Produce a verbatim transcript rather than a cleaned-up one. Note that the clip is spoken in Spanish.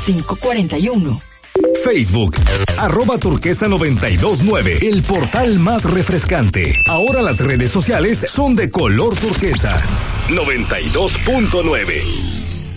cinco cuarenta y uno. Facebook, arroba turquesa noventa y dos nueve, el portal más refrescante. Ahora las redes sociales son de color turquesa. noventa y dos punto nueve.